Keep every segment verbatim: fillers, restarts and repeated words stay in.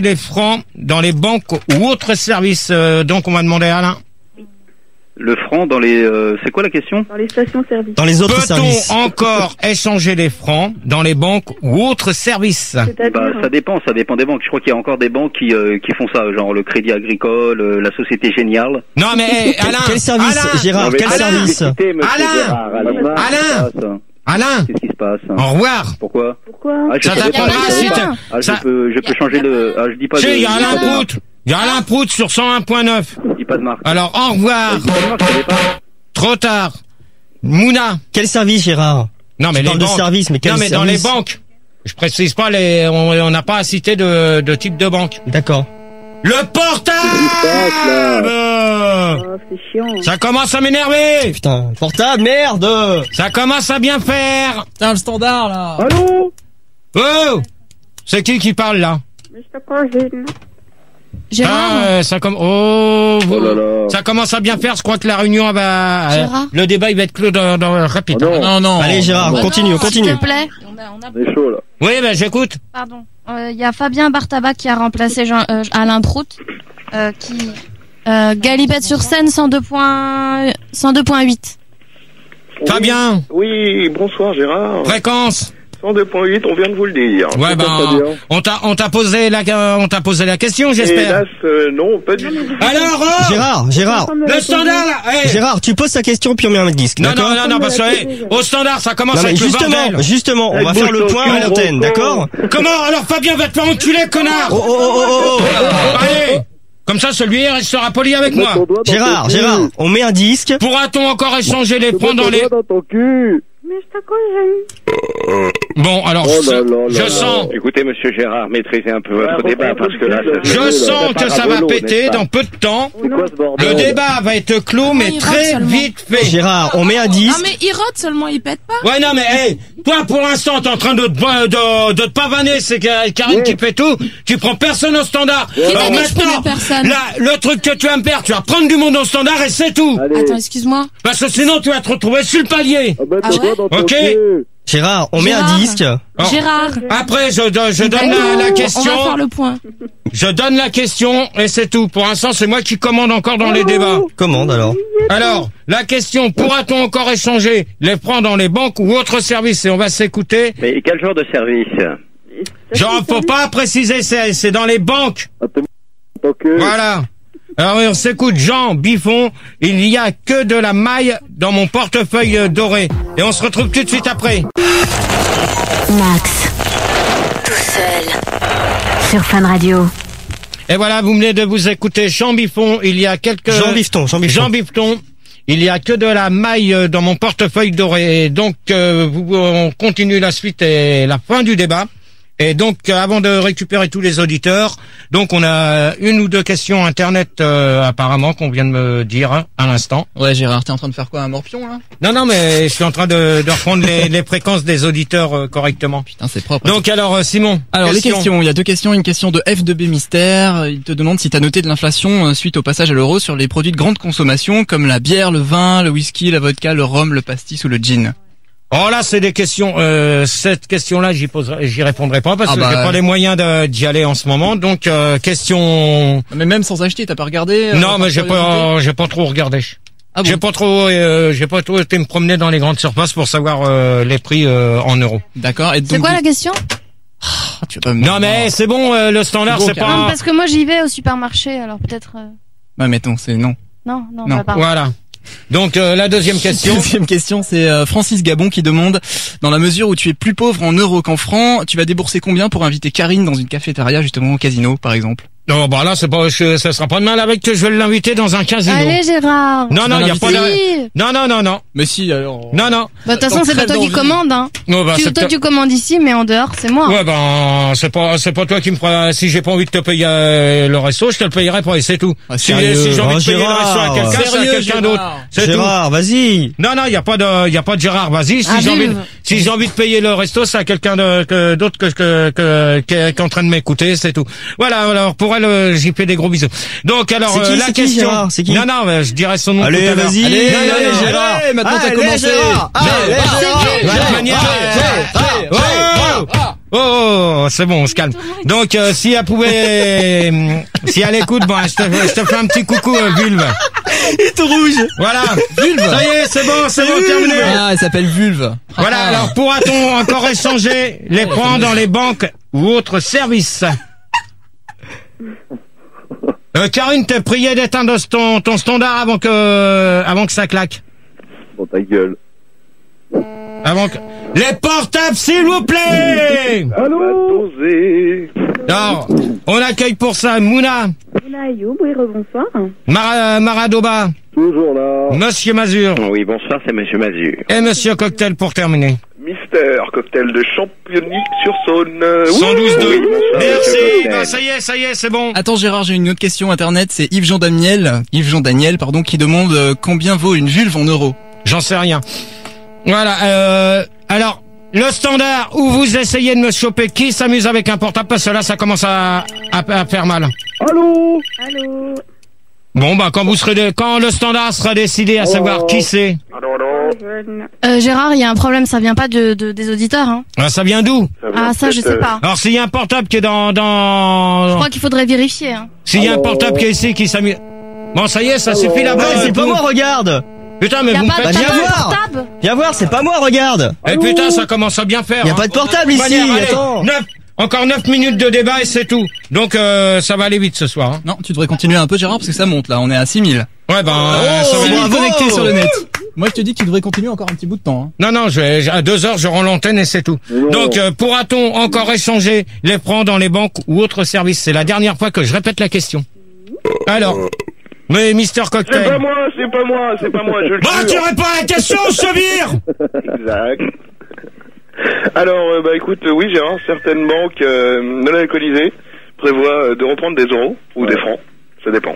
les francs dans les banques ou autres services. Euh, donc, on va demander à Alain. Le franc dans les... Euh, c'est quoi la question? Dans les stations-service. Dans les autres services. Peut-on encore échanger les francs dans les banques ou autres services? Bah, ça dépend, ça dépend des banques. Je crois qu'il y a encore des banques qui, euh, qui font ça, genre le Crédit Agricole, euh, la Société Géniale. Non mais hey, Alain, quel service, Alain, Gérard? Quel Alain, service? Alain, Alain, Alain, Alain, qu'est-ce qui se passe? Au revoir. Pourquoi? Pourquoi? Ah, je Ça sais t'apprendra pas, je si sais t'as- pas. Ah, je ça- peux, je peux changer le. Ah, je dis pas de. Il y a je dis Alain pas de marque. Prout. Il y a Alain Prout sur cent un point neuf. Je dis pas de marque. Alors au revoir. Je dis pas de marque, je savais pas. Trop tard. Mouna. Quel service, Gérard? Non mais Tu les parles de banques. service, mais quel non mais dans les service? banques. Je précise pas les. On on n'a pas à citer de, de type de banque. D'accord. Le portable. Oh, c'est chiant. Ça commence à m'énerver. Putain, portable, merde! Ça commence à bien faire. Putain, le standard, là. Allô? Oh. C'est qui qui parle là? mister Cousine. Gérard, Ah, euh, ça comme oh, vous- Oh là là. ça commence à bien faire. Je crois que la réunion va. euh, Gérard le débat il va être clos dans, dans rapide. Oh non. Non, non. Allez, Gérard, Oh continue, non, continue. S'il te plaît. On a, on a... C'est chaud là. Oui, ben j'écoute. Pardon. Il y a Fabien Bartaba qui a remplacé Jean, euh, Alain Prout, euh, qui euh, Galipette sur scène cent deux point huit. Fabien, Oui, bonsoir Gérard. fréquence. cent deux point huit, on vient de vous le dire. Ouais, C'est ben pas très bien. on t'a on t'a posé la on t'a posé la question, j'espère. Hélas, euh, non, pas du tout. Alors, oh, Gérard, Gérard, le standard là. Hey. Gérard, tu poses ta question puis on met un disque, Non, d'accord? non, non, non, parce que hey, au standard, ça commence Non, à mais être le justement, bordel. justement, on Avec va vos faire le chaussures, point à l'antenne, gros d'accord? Comment? Alors Fabien va te faire enculer, connard. Oh, oh, oh, oh, oh, oh. Allez. Comme ça, celui il restera poli avec moi. Gérard, Gérard, on met un disque. Pourra-t-on encore échanger les francs dans les... dans ton cul. mister Cousine. Bon, alors, Oh je, là là là je là. sens, Écoutez, monsieur Gérard, maîtrisez un peu votre Ouais, débat on parce que là, ça je fait- sens que ça va parabolo, péter n'est-ce pas? dans peu de temps. C'est quoi ce bordel? Le débat va être clos, mais il très rate seulement. vite fait. Gérard, on met un Non, disque. mais il rote seulement, il pète pas. Ouais, non, mais, hey, toi, pour l'instant, t'es en train de, te- de, de te pavaner, c'est que Karine Ouais. qui fait tout. Tu prends personne au standard. Qui t'a Alors dit que je maintenant, prenais personne là, le truc que tu vas me faire, tu vas prendre du monde au standard et c'est tout. Allez. Attends, excuse-moi. Parce que sinon, tu vas te retrouver sur le palier. Ah bah, Ah t'as ouais quoi dans ton Ok. cul? Gérard, on met un Gérard. disque. Alors, Gérard. Après, je, do- je donne la, la On va faire question. le point. Je donne la question et c'est tout. Pour l'instant, c'est moi qui commande encore dans les débats. Commande alors. Alors, la question, pourra-t-on encore échanger les francs dans les banques ou autres services? Et on va s'écouter. Mais quel genre de service? Genre, faut pas préciser, c'est, c'est dans les banques. Ah, t'es ton cul. Voilà. Alors, on s'écoute Jean Biffon. Il y a que de la maille dans mon portefeuille euh, doré. Et on se retrouve tout de suite après. Max, tout seul, sur Fun Radio. Et voilà, vous venez de vous écouter Jean Biffon. Il y a quelques... Jean Bifton, Jean Bifton. Jean Bifton. Il y a que de la maille euh, dans mon portefeuille doré. Et donc, euh, vous, on continue la suite et la fin du débat. Et donc, euh, avant de récupérer tous les auditeurs, donc on a une ou deux questions internet euh, apparemment qu'on vient de me dire hein, à l'instant. Ouais, Gérard, t'es en train de faire quoi, un morpion, là? Non, non, mais je suis en train de, de reprendre les, les fréquences des auditeurs euh, correctement. Putain, c'est propre. Donc alors, euh, Simon. Alors question. les questions, il y a deux questions, une question de F deux B Mystère, il te demande si t'as noté de l'inflation euh, suite au passage à l'euro sur les produits de grande consommation comme la bière, le vin, le whisky, la vodka, le rhum, le pastis ou le gin. Oh là, c'est des questions. Euh, cette question-là, j'y poserai, j'y répondrai pas parce Ah que bah, j'ai pas les moyens de- d'y aller en ce moment. Donc euh, question. Mais même sans acheter, t'as pas regardé euh, non, par mais j'ai curiosité pas, j'ai pas trop regardé. Ah bon J'ai pas trop, euh, j'ai pas trop été me promener dans les grandes surfaces pour savoir euh, les prix euh, en euros. D'accord. Et donc, C'est quoi la question? Ah, tu vas pas me- Non mais c'est bon, euh, le standard Bon, c'est carrément. Non, pas. parce que moi j'y vais au supermarché, alors peut-être. euh, Bah mettons, c'est non. Non, non, Non. bah, pardon. Voilà. Donc euh, la deuxième question. Deuxième question, c'est euh, Francis Gabon qui demande, dans la mesure où tu es plus pauvre en euros qu'en francs, tu vas débourser combien pour inviter Karine dans une cafétéria justement au casino par exemple? Non, bah là c'est pas, je, ça sera pas de mal avec que je vais l'inviter dans un casino. Allez Gérard. Non non, vas il y a pas de. Si. Non non non non. Mais si alors. Non non. Bah, de toute façon, c'est pas toi qui commande, hein. Non bah Tu, c'est toi, tu commandes ici, mais en dehors, c'est moi. Ouais ben c'est pas c'est pas toi qui me fera. Si j'ai pas envie de te payer euh, le resto, je te le payerai pas et c'est tout. Ah, si sérieux. si j'ai envie Oh, de payer le resto à Gérard. quelqu'un, c'est à Sérieux, quelqu'un Gérard. d'autre. C'est tout. Gérard, vas-y. Non non, il y a pas de il y a pas de Gérard. Vas-y, si Ah, j'ai envie de, vive. si j'ai envie de payer le resto, c'est à quelqu'un de- que- d'autre que que que qui est, qui est en train de m'écouter, c'est tout. Voilà, alors pour elle euh, j'y fais des gros bisous. Donc alors C'est qui, euh, la c'est qui, question. Gérard, c'est qui Non non, mais je dirais son nom Allez, tout à l'heure. vas-y. Allez, Non, non, allez, non, Gérard. allez, Maintenant t'as Allez, commencé. Gérard. Non, Allez, bah, Gérard. De toute manière, Gérard. euh, Gérard. oh, Gérard. Oh, oh, c'est bon, on se calme. Donc, euh, si elle pouvait, euh, si elle écoute, bon, je te, je te fais un petit coucou, euh, Vulve. Il est tout rouge. Voilà. Vulve. Ça y est, c'est bon, c'est bon, Vulve. terminé. Ah, elle s'appelle Vulve. Voilà, Ah. alors pourra-t-on encore échanger les points dans les banques ou autres services? Euh, Karine, t'es prié d'éteindre ton, ton standard avant que, avant que ça claque. Bon, ta gueule. Avant que... Les portables, s'il vous plaît! Allô? Dosé. Alors, on accueille pour ça Mouna, Mouna Ayoub, oui, rebonsoir. Mara, Maradoba, Toujours là. Monsieur Mazur Oui, bonsoir, c'est Monsieur Mazur. et Monsieur Cocktail pour terminer. Mister Cocktail de Champigny-sur-Saône. cent douze deux. Oui, bonsoir, Merci, Monsieur Cocktail. bah, ça y est, ça y est, c'est bon. Attends Gérard, j'ai une autre question internet, c'est Yves Jean Daniel, Yves Jean Daniel, pardon, qui demande euh, combien vaut une vulve en euros. J'en sais rien. Voilà, euh, alors, le standard où vous essayez de me choper qui s'amuse avec un portable, parce que là, ça commence à, à, à faire mal. Allô? Allô? Bon, bah, quand vous serez, dé- quand le standard sera décidé à savoir qui c'est, Allô, allô? Jeune. Euh, Gérard, il y a un problème, ça vient pas de, de des auditeurs, hein. ah, ça vient d'où? vient Ah, ça, je peut-être, sais pas. Alors, s'il y a un portable qui est dans, Je dans, crois qu'il faudrait vérifier, hein. s'il y a un Alors- portable qui est ici, qui s'amuse. Bon, ça y est, ça suffit Ouais, là-bas. c'est pas moi, regarde. Putain, mais Y a vous me pas, faites t'as viens pas un voir. portable? Viens voir, c'est pas moi, regarde. Eh putain, ça commence à bien faire. Y a hein. pas de portable ici, Manière, allez, attends. neuf- encore neuf minutes de débat et c'est tout. Donc euh, ça va aller vite ce soir. Hein. Non, tu devrais continuer un peu Gérard parce que ça monte là, on est à six mille. Ouais ben Oh, euh, ça va six aller mille vite. bravo. connectés sur le net. Moi je te dis que tu devrais continuer encore un petit bout de temps. Hein. Non non, je vais- à deux heures je rends l'antenne et c'est tout. Donc euh, pourra-t-on encore échanger les francs dans les banques ou autres services? C'est la dernière fois que je répète la question. Alors, mais Mister C'est pas Cocktail. moi, c'est pas moi, c'est pas moi, je le Bon, tu jure. réponds à la question, je te vire. Exact. Alors, euh, bah écoute, euh, oui Gérard, certaines banques euh, non alcoolisées prévoient euh, de reprendre des euros ou des francs, ça dépend.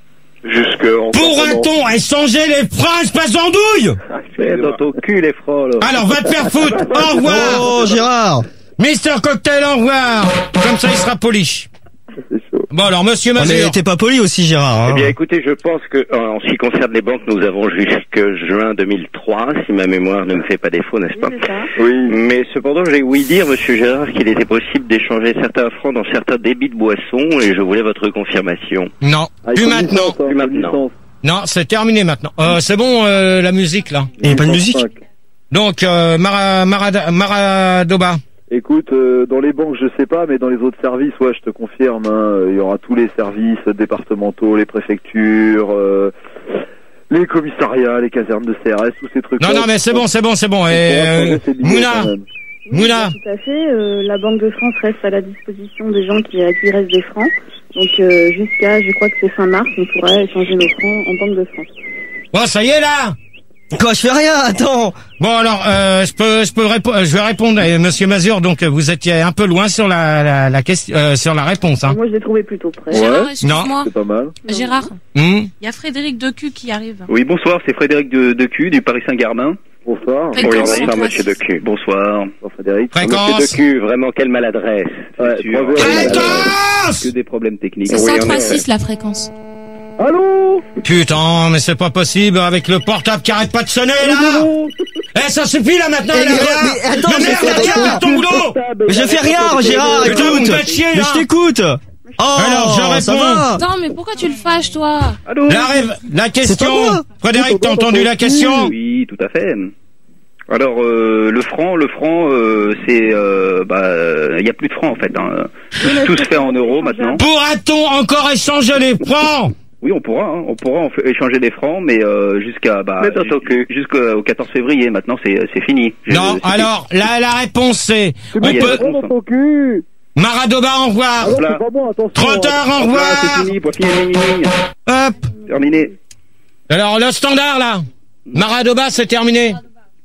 Jusque en Pourra-t-on échanger les francs, espèce d'andouille? C'est dans ton cul les francs là. Alors va te faire foutre. Au revoir. Oh, Gérard. Mister Cocktail, au revoir. Comme ça, il sera poli. C'est chaud. Bon, alors, Monsieur Ah, mais Mazur. t'es pas poli aussi, Gérard. Eh Hein. bien, écoutez, je pense que en ce qui concerne les banques, nous avons jusque juin deux mille trois, si ma mémoire ne me fait pas défaut, n'est-ce pas? Oui, c'est ça. Oui. Mais cependant, j'ai ouï dire, Monsieur Gérard, qu'il était possible d'échanger certains francs dans certains débits de boissons, et je voulais votre confirmation. Non, Ah, plus il faut maintenant. licence, hein, Plus faut maintenant. licence. Non, c'est terminé maintenant. Euh, c'est bon, euh, la musique, là. Il y a pas de musique. cinq. Donc, euh, Mara, Marada- Maradoba. Écoute, euh, dans les banques, je sais pas, mais dans les autres services, ouais, je te confirme, hein, il y aura tous les services départementaux, les préfectures, euh, les commissariats, les casernes de C R S, tous ces trucs. Non, non, mais c'est bon, c'est bon, c'est bon. Et, euh, Mouna, Oui, Mouna. Tout à fait. euh, la Banque de France reste à la disposition des gens qui, à qui il reste des francs. Donc euh, jusqu'à, je crois que c'est fin mars, on pourrait échanger nos francs en Banque de France. Bon, ça y est, là. Quoi, je fais rien, attends. Bon, alors, euh, je peux, je peux répondre, je vais répondre, euh, Monsieur Mazur. Donc, euh, vous étiez un peu loin sur la, la, la question, euh, sur la réponse, hein. Moi, je l'ai trouvé plutôt près. Gérard, Ouais. excuse-moi. C'est pas mal. Gérard, Hmm. il y a Frédéric Decu qui arrive. Oui, bonsoir, c'est Frédéric de, de Q, du Paris Saint-Germain. Bonsoir. Fréquence. Oui, Fréquence. bonsoir, Monsieur Decu. Bonsoir. Bonsoir, Frédéric. Fréquence. Monsieur Decu, vraiment, quelle maladresse. Ouais, C'est sûr. bravo. Fréquence. Que des problèmes techniques. C'est Oui, cent on trois est- six la fréquence. Allô? Putain, mais c'est pas possible avec le portable qui arrête pas de sonner, là. Eh, ça suffit, là, maintenant, Eh, là, mais- là. mais attends, Mais je merde, fais tiens, rien. fais ton boulot. Mais je fais rien, Gérard, Putain, vous me écoute. faites chier, Mais là. je t'écoute. Oh, Alors, je ça réponds. va. Attends, mais pourquoi tu le fâches, toi? Allô? La, rêve, la question. moi. Frédéric, t'as entendu la question? Oui, tout à fait. Alors, euh, le franc, le franc, euh, c'est, euh, bah, il y a plus de francs en fait. Hein. Tout se fait en euros maintenant. Pourra-t-on encore échanger les francs? Oui, on pourra, hein, on pourra en fait échanger des francs, mais euh, jusqu'à, bah, ju- jusqu'au quatorze février. Maintenant, c'est, c'est fini. Je- Non, c'est alors, la, la réponse c'est, on Oui, peut, il y a- dans ton cul. Maradoba, au revoir. Alors, Là. c'est pas bon, attention. Trop tard, au Voilà, c'est revoir. fini, point fini, fini, fini. Hop. Terminé. Alors, le standard, là. Maradoba, c'est terminé.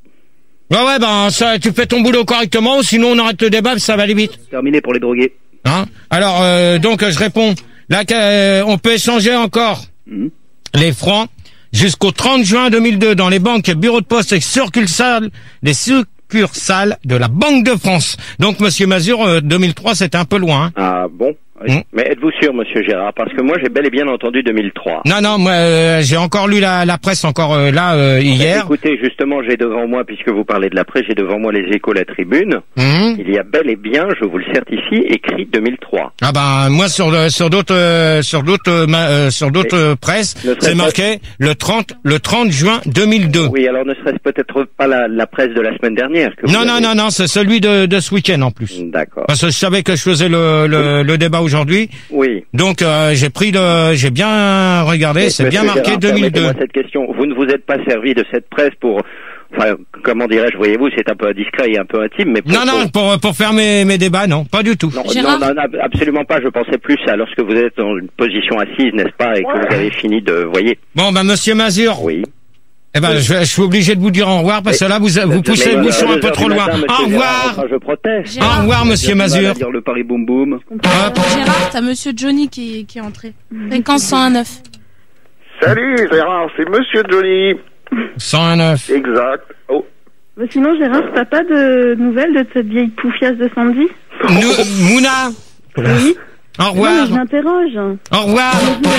Ouais, ouais, ben, ça, tu fais ton boulot correctement, sinon on arrête le débat, ça va aller vite. Terminé pour les drogués. Hein? Alors, euh, donc, je réponds. Là, euh, on peut échanger encore Mhm. les francs jusqu'au trente juin deux mille deux dans les banques, bureaux de poste et succursales, les succursales de la Banque de France. Donc, Monsieur Mazur, euh, deux mille trois, c'était un peu loin. Hein. Ah bon? Oui. Hmm. Mais êtes-vous sûr, monsieur Gérard? Parce que moi, j'ai bel et bien entendu deux mille trois. Non, non, moi, euh, j'ai encore lu la, la presse encore euh, là euh, hier. Écoutez, justement, j'ai devant moi, puisque vous parlez de la presse, j'ai devant moi les Échos, la Tribune. Mmh. Il y a bel et bien, je vous le certifie, écrit deux mille trois. Ah ben moi sur le, sur d'autres euh, sur d'autres euh, ma- euh, sur d'autres euh, presses, c'est marqué le trente le trente juin deux mille deux. Oui, alors ne serait-ce peut-être pas la, la presse de la semaine dernière que vous Non non avez... non non, c'est celui de, de ce week-end en plus. D'accord. Parce que je savais que je faisais le le, le débat aujourd'hui. Oui. Donc euh, j'ai pris le j'ai bien regardé, c'est bien marqué Gérard, deux mille deux. permettez-moi cette question. Vous ne vous êtes pas servi de cette presse pour, enfin, comment dirais-je, voyez-vous, c'est un peu indiscret et un peu intime, mais pour, Non non, pour pour faire mes mes débats, non, pas du tout. Non, non, non, non, absolument pas. Je pensais plus à lorsque vous êtes dans une position assise, n'est-ce pas, et que vous avez fini de, voyez. Bon ben monsieur Mazur. Oui. Eh ben, je, je suis obligé de vous dire au revoir parce que là, vous, vous poussez le bouchon un peu trop loin. Au revoir. Enfin, je proteste. Au revoir, monsieur Mazur. Dire le Paris Boum Boum. Gérard, t'as monsieur Johnny qui, qui est entré. Fréquence cent un neuf. Salut Gérard, c'est Monsieur Johnny. cent un neuf. Exact. Oh. Mais sinon, Gérard, t'as pas de nouvelles de cette vieille poufiasse de Sandy? Nous, Mouna. Oui. Au revoir. Non, mais je m'interroge. Au revoir.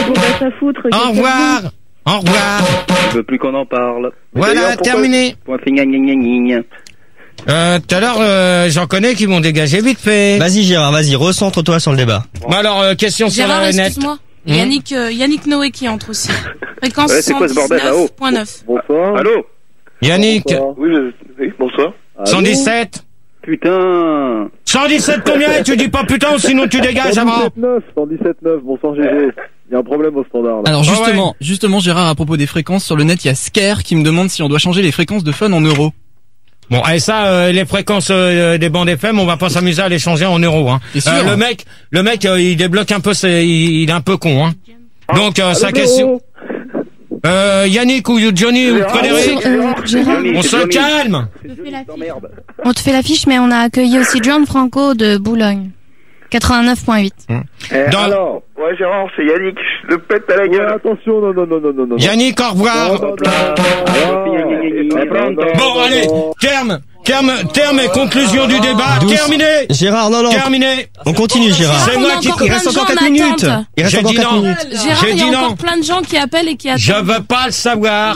Au revoir. Au revoir. Je veux plus qu'on en parle. Voilà, terminé. Point final, gna, gna, gna, gna. Euh, tout à l'heure, euh, j'en connais qui vont dégager vite fait. Vas-y Gérard, vas-y, recentre-toi sur le débat. Bon alors, euh, question sur Gérard, le net. excuse-moi. Hmm Yannick, euh, Yannick Noé qui entre aussi. Fréquence Ouais, c'est quoi ce bordel là-haut? cent dix-neuf point neuf. Bonsoir. Allô? Yannick. Bonsoir. Oui, je... oui, bonsoir. cent dix-sept. Putain. cent dix-sept combien? Tu dis pas putain, sinon tu dégages avant. cent dix-sept neuf, cent dix-sept neuf, bonsoir G G. Il y a un problème au standard là. Alors Ah justement, justement Gérard, à propos des fréquences, sur le net, il y a Scare qui me demande si on doit changer les fréquences de fun en euros. Bon, et ça, euh, les fréquences euh, des bandes F M, on va pas s'amuser à les changer en euros. Hein. T'es sûr, Euh, hein le mec, le mec, euh, il débloque un peu, ses, il, il est un peu con. Hein. Donc euh, sa question. Euh, Yannick ou Johnny ou Frédéric, Euh, Gérard, on se calme. on te fait l'affiche, mais on a accueilli aussi John Franco de Boulogne. quatre-vingt-neuf point huit. Eh, Dans- alors, ouais Gérard, c'est Yannick, je te pète à la gueule. Attention, non, non, non, non, non, non. Yannick, au revoir. Bon, allez, terme, terme, terme et conclusion du débat. Douce. Terminé. Gérard, non, non. Terminé. On continue Gérard. C'est on moi a qui. encore Il plein reste de encore gens quatre en minutes. attente. Il reste J'ai encore dit quatre non. minutes. Gérard, J'ai il y a dit non. encore plein de gens qui appellent et qui attendent. Je veux pas le savoir.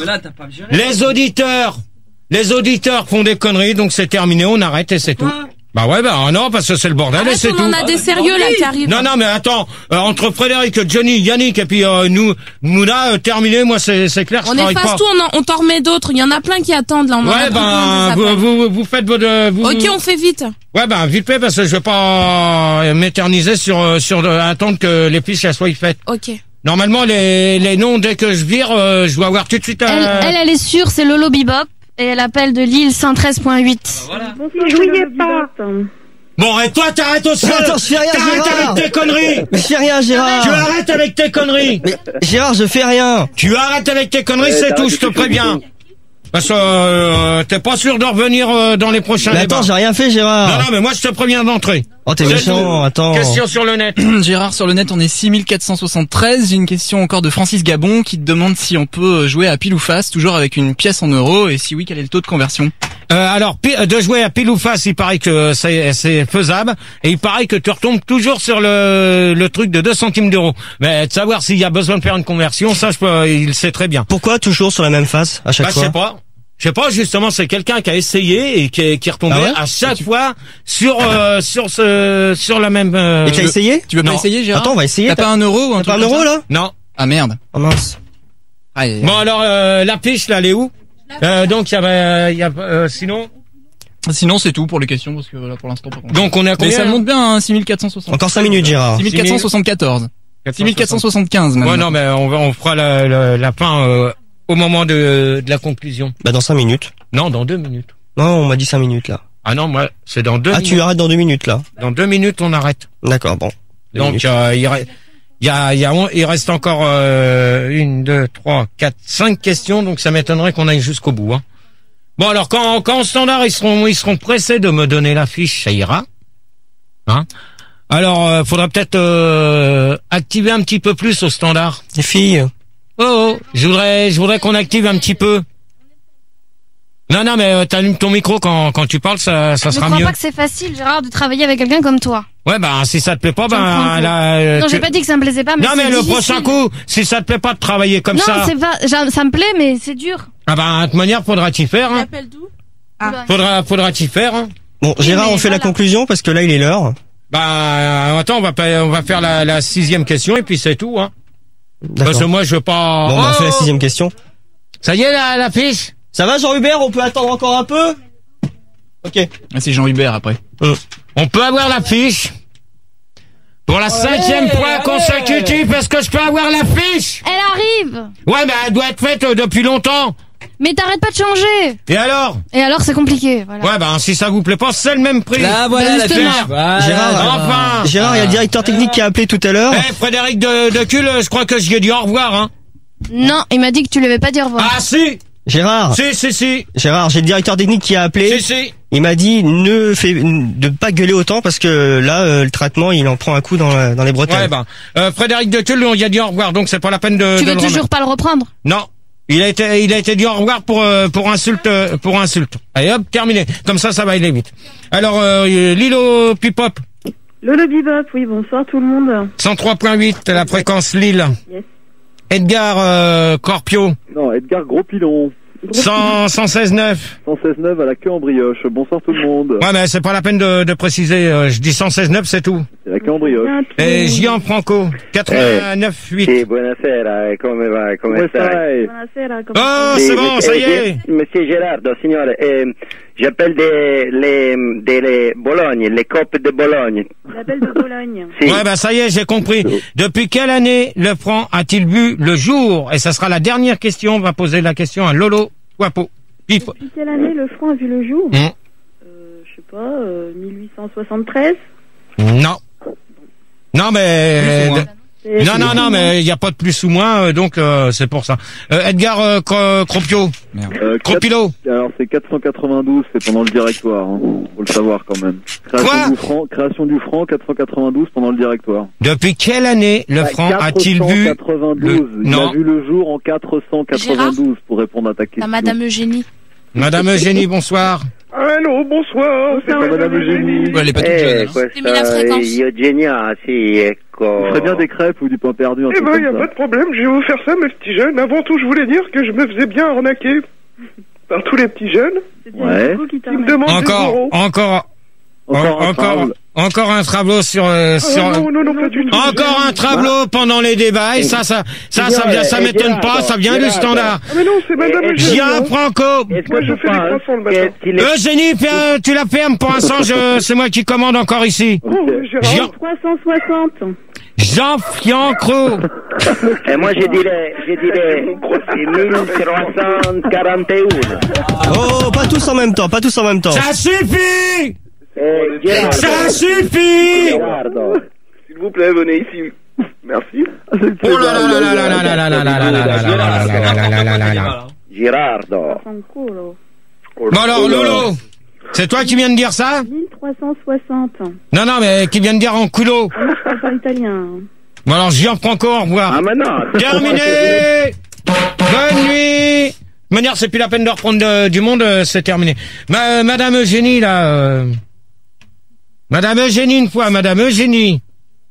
Les auditeurs, les auditeurs font des conneries, donc c'est terminé, on arrête et c'est tout. Bah ouais, bah non, parce que c'est le bordel et Arrête, c'est on tout. en a des sérieux là qui arrivent. Non, non, mais attends, euh, entre Frédéric, Johnny, Yannick et puis euh, nous, Mouna, euh, terminé, moi c'est c'est clair, je On travaille efface pas. tout, on, en- on t'en remet d'autres. Il y en a plein qui attendent là. On en a Ouais, plein ben, qui vous, appellent. vous, vous faites votre... Vous, Ok, on fait vite. Ouais, ben, vite fait, parce que je vais pas euh, m'éterniser sur, euh, sur de, attendre que les fiches elles soient faites. Ok. Normalement, les, les noms, dès que je vire, euh, je dois avoir tout de suite... Euh... Elle, elle, elle est sûre, c'est Lolo Bebop. Et elle appelle de Lille cent treize point huit. Bonsoir, jouiez pas. Bon, et toi, t'arrêtes aussi. Attends, je fais rien, T'arrêtes Gérard. avec tes conneries. Mais je fais rien Gérard. Tu arrêtes avec tes conneries. Mais Gérard, je fais rien. Tu arrêtes avec tes conneries, Ouais, c'est t'arrêtes tout, de je te toucher préviens. au bouton. Parce que euh, t'es pas sûr de revenir euh, dans les prochains Mais débats. attends, j'ai rien fait Gérard. Non, non, mais moi je te préviens d'entrer. Oh, t'es C'est méchant, tout. attends. Question sur le net. Gérard, sur le net, on est six mille quatre cent soixante-treize. J'ai une question encore de Francis Gabon qui te demande si on peut jouer à pile ou face, toujours avec une pièce en euros, et si oui, quel est le taux de conversion? Euh, alors, pi- de jouer à pile ou face, il paraît que c'est, c'est faisable, et il paraît que tu retombes toujours sur le, le truc de deux centimes d'euros. Mais de savoir s'il y a besoin de faire une conversion, ça, je peux, il sait très bien. Pourquoi toujours sur la même face à chaque Bah, je fois? sais pas. Je sais pas, justement, c'est quelqu'un qui a essayé et qui, qui est retombé Ah ouais à chaque fois sur euh, sur ce sur la même. Euh, Et t'as essayé? Tu veux Non. pas essayer, Gérard? Attends, on va essayer. T'as pas un euro ou un T'as truc pas un comme euro ça là? Non. Ah merde. Oh mince. Ah, et- Bon alors euh, la fiche là, elle est où? Euh, donc il y avait, il y a euh, sinon. Sinon, c'est tout pour les questions, parce que là, pour l'instant, pas grand-chose. Donc on est à Mais combien? ça monte bien, hein, six mille quatre cent soixante. Encore cinq minutes Gérard. six mille quatre cent soixante-quatorze. six mille quatre cent soixante-quinze maintenant. Ouais non mais on va on fera la la, la fin euh, au moment de de la conclusion. Bah dans cinq minutes. Non, dans deux minutes. Non, on m'a dit cinq minutes là. Ah non, moi c'est dans deux. Ah, minutes. tu arrêtes dans deux minutes là. Dans deux minutes on arrête. D'accord, bon. Deux Donc minutes. euh, il, re- il y a il y a il reste encore euh, une, deux, trois, quatre, cinq questions, donc ça m'étonnerait qu'on aille jusqu'au bout. Hein. Bon alors quand quand au standard ils seront ils seront pressés de me donner la fiche, ça ira. Hein. Alors euh, faudra peut-être euh, activer un petit peu plus au standard. Les filles. Oh, oh je voudrais je voudrais qu'on active un petit peu. Non non mais euh, t'allumes ton micro quand quand tu parles, ça ça Je sera crois mieux. pas que c'est facile, Gérard, de travailler avec quelqu'un comme toi. Ouais, bah, si ça te plaît pas, ben, Jean-Franco. là, euh, Non, tu- j'ai pas dit que ça me plaisait pas, mais Non, mais c'est le difficile. prochain coup, si ça te plaît pas de travailler comme non, ça. c'est pas, j'a- ça me plaît, mais c'est dur. Ah, bah, de toute manière, faudra t'y faire, hein. Appelle d'où? Ah. Faudra, faudra t'y faire, hein. Bon, Gérard, mais on fait la voilà. conclusion parce que là, il est l'heure. Bah, euh, attends, on va, pas- on va faire la, la sixième question et puis c'est tout, hein. Parce que D'accord. moi, je veux pas... Bon, bah, on fait la Oh sixième question. Ça y est, la, la fiche? Ça va, Jean-Hubert? On peut attendre encore un peu? Ok. Ah, c'est Jean Hubert après. On peut avoir la fiche? Pour la cinquième fois consécutive, est-ce que je peux avoir la fiche? Elle arrive! Ouais, mais elle doit être faite euh, depuis longtemps. Mais t'arrêtes pas de changer! Et alors? Et alors, c'est compliqué, voilà. Ouais, bah, si ça vous plaît pas, c'est le même prix. Là, voilà la Justement. fiche. Voilà. Gérard, Enfin! Gérard, il y a le directeur technique qui a appelé tout à l'heure. Eh, Frédéric de, de Cul, je crois que j'y ai dit au revoir, hein. Non, il m'a dit que tu lui avais pas dit au revoir. Ah, si! Gérard, Si, si, si. Gérard, j'ai le directeur technique qui a appelé. Si, si. Il m'a dit ne fais de pas gueuler autant parce que là euh, le traitement il en prend un coup dans, la- dans les bretelles. Ouais, bah, euh, Frédéric de Cul, on y a dit au revoir, donc c'est pas la peine de, tu de veux le toujours remettre. pas le reprendre? Non. Il a été, il a été dit au revoir pour, euh, pour insulte, euh, pour insulte. Allez, hop, terminé. Comme ça, ça va aller vite. Alors, euh, Lilo Pipop, Lolo Bebop, oui, bonsoir tout le monde. cent trois point huit, la fréquence Lille. Yes. Edgar, euh, Corpio, Non, Edgar Gros Pilon. cent, cent seize neuf. cent seize neuf à la queue en brioche. Bonsoir tout le monde. Ouais, mais c'est pas la peine de, de préciser, euh, je dis cent seize neuf, c'est tout. C'est la queue en brioche. Et Gianfranco, quatre-vingt-neuf huit. Sì, buonasera, e come va? Come Come stai? stai? Buonasera, come Oh, Sì, c'est bon, ça y est. eh, Monsieur Gerardo, signore, eh, j'appelle des, les, des, les Bologne, les Coppes de Bologne. L'appel de Bologne. Sì. Ouais, bah ça y est, j'ai compris. Depuis quelle année le franc a-t-il vu le jour? Et ça sera la dernière question. On va poser la question à Lolo Wapo. Pip. Depuis quelle année le franc a vu le jour? Hmm. Euh, je sais pas, euh, mille huit cent soixante-treize. Non. Non, mais... Plus ou moins. C'est- Non, non, non, mais il n'y a pas de plus ou moins, euh, donc euh, c'est pour ça. Euh, Edgar euh, Cro- Cropio, Euh, Cropilo. quatre- Alors c'est quatre cent quatre-vingt-douze, c'est pendant le directoire. Hein. Faut le savoir quand même. Création Quoi du franc, création du franc, quatre cent quatre-vingt-douze pendant le directoire. Depuis quelle année le franc a-t-il vu quatre cent quatre-vingt-douze. le- Il Non. a vu le jour en quatre cent quatre-vingt-douze pour répondre à ta question. La Madame Eugénie. Madame Eugénie, bonsoir. Allô, bonsoir. C'est Bonsoir, Madame Eugénie. Ouais, elle est pas toute Eh, jeune. hein. J'ai mis la questa fréquence. Eugenia, sì, ecco. On ferait bien des crêpes ou du pain perdu, un Eh truc ben, y a comme pas ça. de problème, je vais vous faire ça, mes petits jeunes. Avant tout, je voulais dire que je me faisais bien arnaquer par tous les petits jeunes C'était Ouais. Nico qui t'a qui me remis. demandent des Encore, euros. encore, Encore un encore, trable. encore un tableau sur, euh, Ah, sur, non, non, non, pas du tout. encore un tableau pendant les débats. Et ça, ça, ça, ça, vient- ça Eh, m'étonne pas. Gérard, Ça vient du Gérard. standard. Ah, mais non, c'est Madame Eh, eh, Eugénie. hein. Gianfranco. Est-ce Moi, que je tu fais des penses croissants le matin. que s'il est- Eugénie, fais- tu la fermes pour l'instant. Je, c'est moi qui commande encore ici. Oh, mais Gérard. Jean, trois cent soixante. Jean Fiancro. Eh, moi, je dirais, je dirais mille trois cent quarante et un. Oh, pas tous en même temps, pas tous en même temps. Ça suffit. Eh, Gerardo. Ça suffit. Gerardo. S'il vous plaît, venez ici. Merci. Oh là là là là là là là là là là là là là là là là là là là. Gerardo. Fanculo. Bon alors, Lolo, c'est toi qui viens de dire ça? mille trois cent soixante. Non, non, mais qui vient de dire en culo. Ah, moi, je parle pas italien. Bon alors, Gianfranco, au revoir. Ah, mais non. Terminé. Bonne nuit. De toute manière, c'est plus la peine de reprendre de- du monde, euh, c'est terminé. Ma, Madame Eugénie, là... euh, Madame Eugénie, une fois, Madame Eugénie.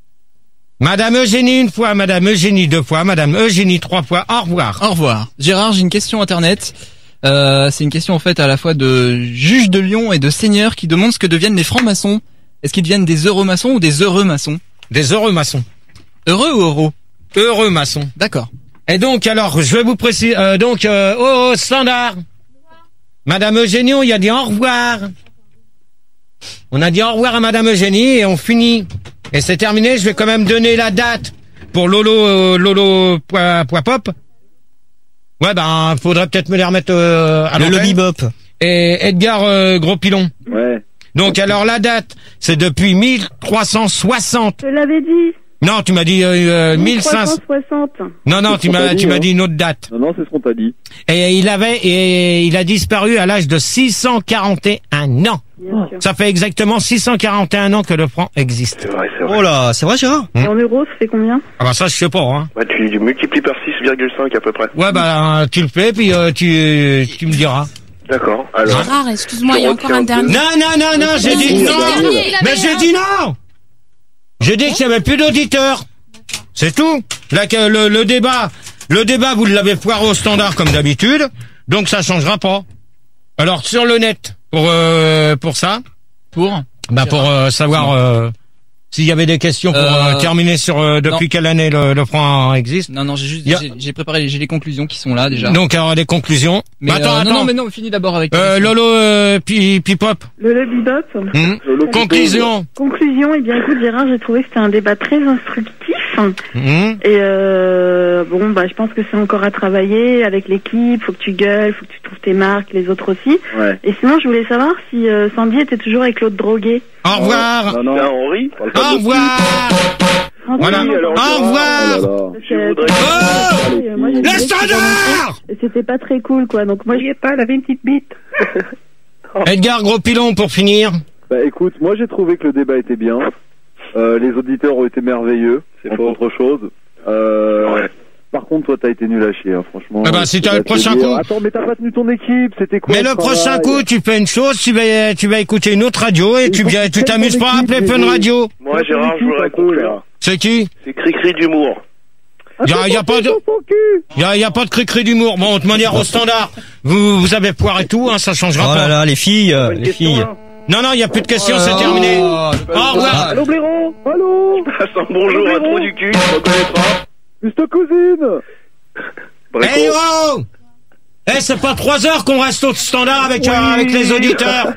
Madame Eugénie, une fois, Madame Eugénie, deux fois, Madame Eugénie, trois fois, au revoir. Au revoir. Gérard, j'ai une question internet. Euh, c'est une question en fait à la fois de juges de Lyon et de seigneurs qui demandent ce que deviennent les francs-maçons. Est-ce qu'ils deviennent des heureux maçons ou des heureux maçons? Des heureux maçons. Heureux ou heureux? Heureux maçons. D'accord. Et donc, alors, je vais vous préciser, euh, donc, euh, oh, oh, standard. Madame Eugénie, on y a dit au revoir. On a dit au revoir à Madame Eugénie et on finit. Et c'est terminé, je vais quand même donner la date pour Lolo, euh, Lolo, point, point pop. Ouais, ben, faudrait peut-être me les remettre, euh, à Le l'antenne. lobby bop. Et Edgar, euh, Gros Pilon. Ouais. Donc, alors, la date, c'est depuis mille trois cent soixante. Je l'avais dit. Non, tu m'as dit, euh, mille cinq cents. mille trois cent soixante. Non, non, tu qu'on t'a m'as, dit, tu m'as hein. dit une autre date. Non, non, c'est ce qu'on t'a dit. Et il avait, et il a disparu à l'âge de six cent quarante et un ans. Bien sûr. Ça fait exactement six cent quarante et un ans que le franc existe. C'est vrai, c'est vrai. Oh là, c'est vrai, Gérard? Et en euros, ça fait combien? Ah bah ça, je sais pas, hein. Bah, tu tu multiplies par six virgule cinq à peu près. Ouais, bah, tu le fais, puis euh, tu, tu me diras. D'accord. Alors. Gérard, excuse-moi, il y a Je encore un retiens dernier. Non, non, non, non, j'ai dit Non, non. c'est dernier, il Mais avait j'ai un. dit non. J'ai dit qu'il n'y avait plus d'auditeurs. C'est tout. Là, que le, le débat, le débat, vous l'avez foiré au standard comme d'habitude, donc ça changera pas. Alors sur le net, pour euh, pour ça, pour bah pour euh, savoir euh, s'il y avait des questions pour euh, Euh, terminer sur euh, depuis non. quelle année le, le franc existe. Non, non, j'ai juste, Il y a- j'ai, j'ai préparé, j'ai les conclusions qui sont là déjà. Donc il y aura des conclusions. Mais Bah, attends, euh, attends. non, non, mais non, finis d'abord avec. Euh, Lolo euh, Pi- Pipop. Le le bebop. Hmm. Conclusion. Conclusion, eh bien écoute Gérard, j'ai trouvé que c'était un débat très instructif. Hmm. Et euh, bon, bah je pense que c'est encore à travailler avec l'équipe, faut que tu gueules, faut que tu trouves tes marques, les autres aussi. Ouais. Et sinon, je voulais savoir si euh, Sandy était toujours avec l'autre drogué. Au revoir. Non, non. Là, Henri. Au revoir. Voilà. Franchement, alors, Au revoir. Oh là là. parce Je que- voudrais- Oh euh, moi, j'ai Le trouvé que c'était standard. et c'était pas très cool, quoi. Donc moi, j'y ai pas, elle avait une petite bite. Edgar Gros Pilon pour finir. Bah écoute, moi j'ai trouvé que le débat était bien. Euh, les auditeurs ont été merveilleux, c'est pas autre chose. Euh, Ouais. Par contre, toi t'as été nul à chier, hein, franchement. Ah bah, si Je t'as vais le te prochain dire. coup. Attends, mais t'as pas tenu ton équipe, c'était quoi Mais le travail prochain coup, tu fais une chose, tu vas, tu vas écouter une autre radio et Il tu faut viens, que tu tu t'amuses prennes pas à ton appeler équipe, Fun mais- Radio. Moi, Prends ton Gérard, je équipe voudrais un peu, conclure. là. C'est qui? C'est Cricri d'humour. Y a, y a pas de, y a, y a pas de cri-cri d'humour. Bon, de manière au standard, vous, vous avez poiré tout, hein, ça changera Oh pas. là là, les filles, euh, Une les question, filles. là. Non, non, y a plus de questions, c'est Oh, terminé. oh, Au revoir. Allô Blaireau, allô, Passe un bonjour à trop du cul, tu reconnais pas. c'est ta cousine. Brico. Eh oh! Eh, c'est pas trois heures qu'on reste au standard avec, euh, avec les auditeurs.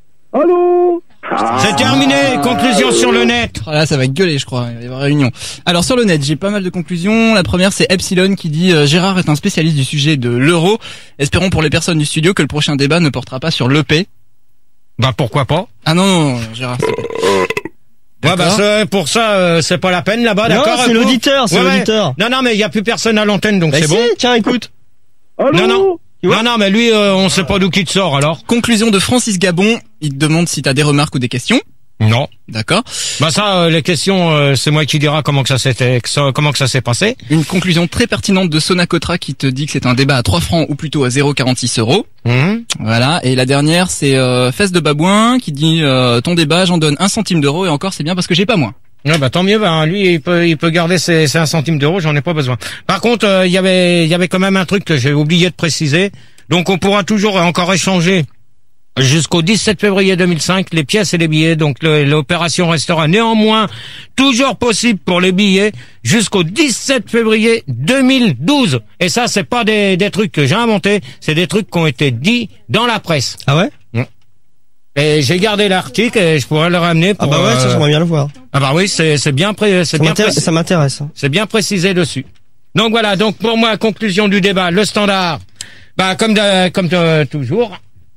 Allô. C'est terminé, conclusion sur le net. Oh là, ça va gueuler, je crois. Il va y avoir réunion. Alors sur le net, j'ai pas mal de conclusions. La première, c'est Epsilon qui dit euh, Gérard est un spécialiste du sujet de l'euro. Espérons pour les personnes du studio que le prochain débat ne portera pas sur l'E P. Bah, pourquoi pas? Ah non, non, non, Gérard, s'il te plaît. Ouais, bah, c'est- pour ça, euh, c'est pas la peine là-bas, Non, d'accord? c'est Pour- l'auditeur, c'est Ouais, ouais. l'auditeur. Non, non, mais il y a plus personne à l'antenne, donc Bah c'est si, bon. tiens, écoute. Allô. Non, non. Non, non, mais lui, euh, on sait pas d'où qu'il te sort, alors. Conclusion de Francis Gabon. Il te demande si t'as des remarques ou des questions. Non. D'accord. Bah ça, euh, les questions, euh, c'est moi qui dira comment que ça s'était, que ça- comment que ça s'est passé. Une conclusion très pertinente de Sonacotra qui te dit que c'est un débat à trois francs ou plutôt à zéro virgule quarante-six euros. Hum. Voilà. Et la dernière, c'est euh, Fesse de Babouin qui dit euh, ton débat, j'en donne un centime d'euro et encore c'est bien parce que j'ai pas moins. Ouais, bah tant mieux. Bah lui, il peut, il peut garder ses, ses un centime d'euro. J'en ai pas besoin. Par contre, euh, il y avait, il y avait quand même un truc que j'ai oublié de préciser. Donc on pourra toujours encore échanger jusqu'au dix-sept février deux mille cinq les pièces et les billets. Donc le- l'opération restera néanmoins toujours possible pour les billets jusqu'au dix-sept février deux mille douze. Et ça, c'est pas des, des trucs que j'ai inventés, c'est des trucs qui ont été dits dans la presse. Ah ouais? Et j'ai gardé l'article et je pourrais le ramener Ah pour. bah ouais, ça euh, j'aimerais bien le voir. Ah bah oui, c'est c'est bien pré, c'est Ça bien m'intéresse, précis- ça m'intéresse. hein. c'est bien précisé dessus. Donc voilà, donc pour moi, conclusion du débat, le standard, bah comme de- comme de- toujours,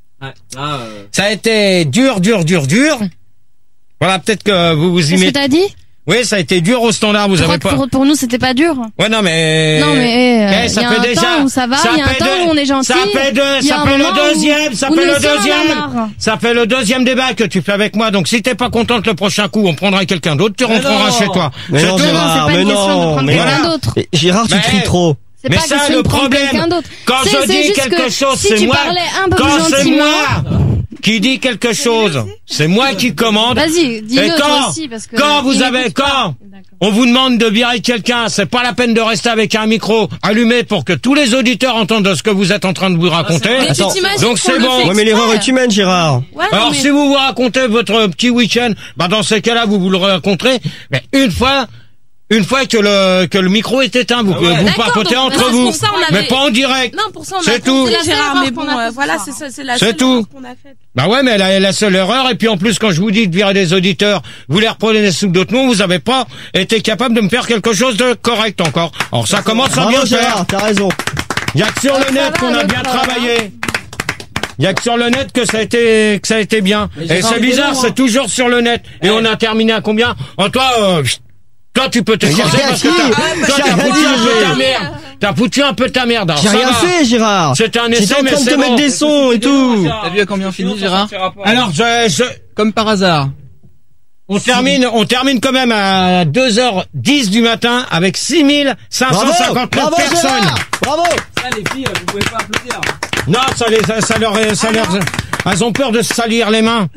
ça a été dur, dur, dur, dur. Voilà, peut-être que vous vous y Qu'est-ce que mettez. t'as dit? Oui, ça a été dur au standard, vous Je crois avez que pas. pour, pour nous, c'était pas dur. Ouais, non mais. Non, mais euh, Eh, ça il y a fait un déjà. temps où ça va, il y a un fait temps deux- où on est gentil. Ça fait deux, il y a ça un fait moment le deuxième, ça où fait nous le aussi, on en a deuxième. marre. Ça fait le deuxième débat que tu fais avec moi. Donc si t'es pas contente le prochain coup, on prendra quelqu'un d'autre, tu rentreras chez toi. Mais C'est non, tout. Gérard, c'est pas mais une question de non, prendre mais quelqu'un non. d'autre. Et Gérard, tu Mais- tries trop. C'est Mais pas ça, question le de prendre problème, quelqu'un d'autre. quand C'est- je c'est dis juste quelque que chose, si c'est tu moi. parlais un peu Quand plus c'est gentiment. moi qui dis quelque chose, c'est moi qui commande. Vas-y, dis-le Et toi quand, aussi, parce que quand vous il avez, n'écoute pas. quand on vous demande de virer quelqu'un, c'est pas la peine de rester avec un micro allumé pour que tous les auditeurs entendent ce que vous êtes en train de vous raconter. Mais tu Attends. t'imagines Donc qu'on c'est le bon. fait Ouais, mais l'erreur est humaine, Gérard. Ouais, non, Alors mais- si vous vous racontez votre petit week-end, bah dans ces cas-là vous vous le raconterez, mais une fois, une fois que le que le micro est éteint, vous pouvez vous D'accord, papotez donc, entre voilà, vous, pour ça, on mais avait- pas en direct. Non, pour ça, on a C'est tout. compris, C'est la Gérard, seule mais erreur bon, qu'on a euh, faite voilà, ce c'est soir. ça, c'est la C'est seule tout. erreur qu'on a faite. Bah ouais, mais la, la seule erreur, et puis en plus quand je vous dis de virer des auditeurs, vous les reprenez sous d'autres noms, vous avez pas été capable de me faire quelque chose de correct encore. Alors ça commence à bien Bravo, faire. Gérard, t'as raison. Il y a que sur le Ça net va, qu'on a le bien travail. travaillé. Il y a que sur le net que ça a été que ça a été bien. Et c'est bizarre, c'est toujours sur le net. Et on a terminé à combien? En toi, euh, pfft, toi tu peux t'écraser rien parce que dit. t'as Ah, toi, j'ai t'as rien foutu dit, un peu j'ai- ta merde. T'as foutu un peu ta merde. Alors, J'ai ça rien va. fait, Gérard. C'était un J'étais essai, en mais train de c'est te mettre bon. des sons et tout. T'as vu à combien on finit, Gérard? Alors je, je Comme par hasard. On termine, on termine quand même à deux heures dix du matin avec six mille cinq cent Bravo, cinquante-neuf bravo, personnes. Gérard. Bravo. Ça, les filles, vous pouvez pas applaudir. Non, ça les, ça leur, ça leur, elles ont peur de se salir les mains.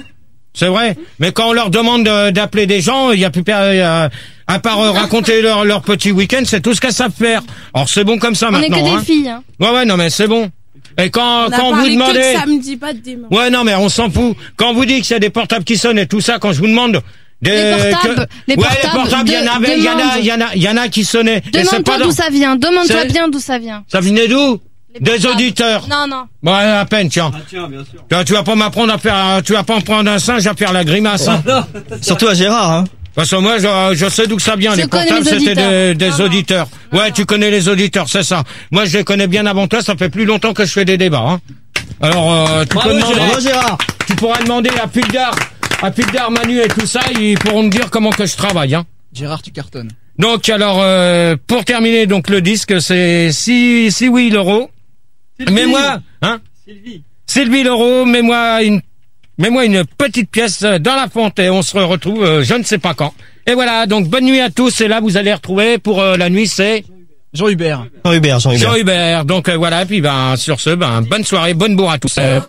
C'est vrai. Mais quand on leur demande de- d'appeler des gens, il y a plus per- euh, à part euh, raconter leur leur petit week-end, c'est tout ce qu'elles savent faire. Alors c'est bon comme ça On est maintenant. que des hein. filles. Hein. Ouais ouais non mais c'est bon. Et quand On a quand vous parlé que demandez, de samedi, pas de dimanche. ouais non mais on s'en fout. Quand vous dites qu'il y a des portables qui sonnent et tout ça, quand je vous demande des Les portables, que- les ouais, portables, les portables, il y en de- avait, il y en a, demande. il y en a, il y en a qui sonnaient. Et c'est Demande-toi pas dans- d'où ça vient. Demande-toi C'est- bien d'où ça vient. Ça venait d'où? Les Des portables. auditeurs. Non, non. Bon, à peine, tiens. Ah, tiens, bien sûr. Tu, tu vas pas m'apprendre à faire, tu vas pas en prendre un singe à faire la grimace, hein. Surtout à Gérard, hein. Parce que moi, je, je sais d'où ça vient. Je Les connais portables, les c'était des, auditeurs. des Non, non. auditeurs. Ouais, tu connais les auditeurs, c'est ça. Moi, je les connais bien avant toi. Ça fait plus longtemps que je fais des débats, hein. Alors, euh, tu Bravo, peux demander, Gérard. Bravo, Gérard. tu pourras demander à Pildar, à Pildar, Manu et tout ça, ils pourront me dire comment que je travaille, hein. Gérard, tu cartonnes. Donc, alors, euh, pour terminer, donc, le disque, c'est si, si oui, l'euro. Mets-moi, hein? Sylvie. Sylvie Leroux, mets-moi une, mets-moi une petite pièce dans la fonte et on se retrouve, euh, je ne sais pas quand. Et voilà, donc bonne nuit à tous et là vous allez retrouver pour euh, la nuit c'est Jean Hubert. Jean Hubert, Jean Hubert. Jean Hubert. Donc euh, voilà, et puis ben sur ce, ben bonne soirée, bonne bourre à tous. Euh,